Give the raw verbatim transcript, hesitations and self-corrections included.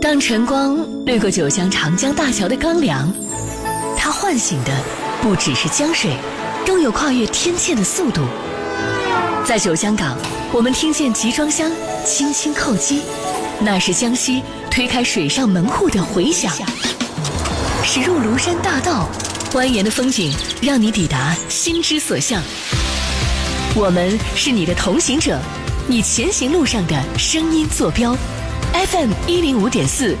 当晨光掠过九江长江大桥的钢梁，它唤醒的不只是江水，更有跨越天堑的速度。在九江港，我们听见集装箱轻轻叩击，那是江西推开水上门户的回响。驶入庐山大道，蜿蜒的风景让你抵达心之所向。我们是你的同行者，你前行路上的声音坐标。F M 一零五点四